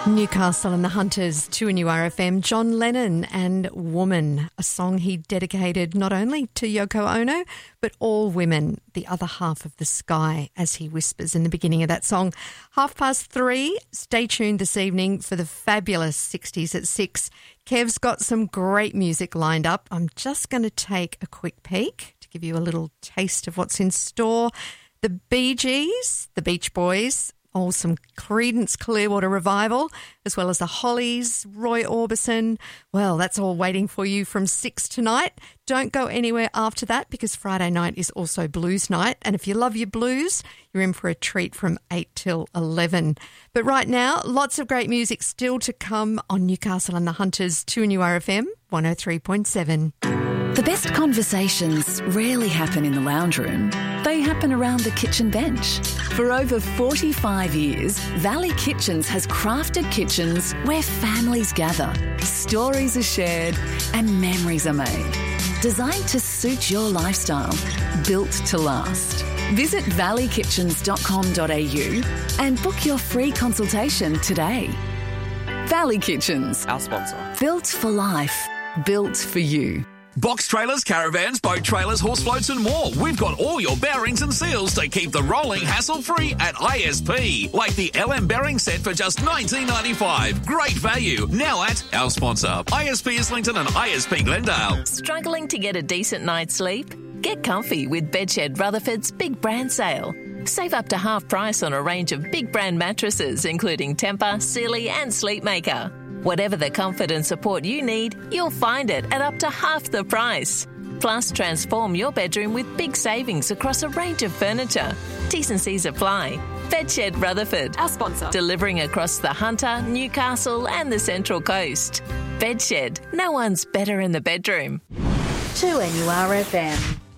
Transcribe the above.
Newcastle and the Hunters, 2NURFM, John Lennon and Woman, a song he dedicated not only to Yoko Ono, but all women, the other half of the sky, as he whispers in the beginning of that song. 3:30, stay tuned this evening for the fabulous 60s at 6. Kev's got some great music lined up. I'm just going to take a quick peek to give you a little taste of what's in store. The Bee Gees, the Beach Boys, some Creedence Clearwater Revival, as well as the Hollies, Roy Orbison. Well, that's all waiting for you from 6 tonight. Don't go anywhere after that because Friday night is also blues night. And if you love your blues, you're in for a treat from 8 till 11. But right now, lots of great music still to come on Newcastle and the Hunters, 2NURFM 103.7. The best conversations rarely happen in the lounge room. They happen around the kitchen bench. For over 45 years, Valley Kitchens has crafted kitchens where families gather, stories are shared, and memories are made. Designed to suit your lifestyle, built to last. Visit valley-kitchens.com.au and book your free consultation today. Valley Kitchens. Our sponsor. Built for life. Built for you. Box trailers, caravans, boat trailers, horse floats and more. We've got all your bearings and seals to keep the rolling hassle-free at ISP. Like the LM bearing set for just $19.95. Great value. Now at our sponsor, ISP Islington and ISP Glendale. Struggling to get a decent night's sleep? Get comfy with Bedshed Rutherford's Big Brand Sale. Save up to half price on a range of big brand mattresses, including Tempur, Sealy and Sleepmaker. Whatever the comfort and support you need, you'll find it at up to half the price. Plus, transform your bedroom with big savings across a range of furniture. T&Cs apply. Bedshed Rutherford. Our sponsor. Delivering across the Hunter, Newcastle and the Central Coast. Bedshed. No one's better in the bedroom. 2NURFM.